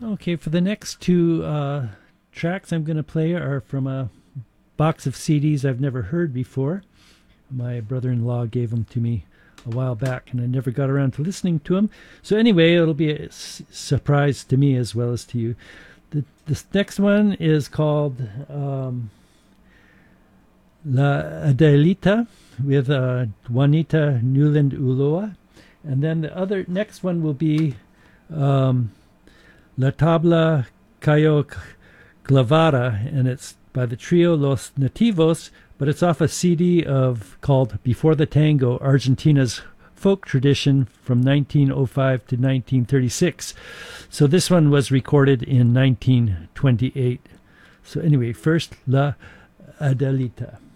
Okay, for the next two tracks I'm going to play are from a box of CDs I've never heard before. My brother-in-law gave them to me a while back, and I never got around to listening to them. So anyway, it'll be a surprise to me as well as to you. This next one is called La Adelita with Juanita Newland Ulloa. And then the next one will be La Tabla Cayo Clavada, and it's by the trio Los Nativos, but it's off a CD called Before the Tango, Argentina's folk tradition from 1905 to 1936. So this one was recorded in 1928. So anyway, first La Adelita.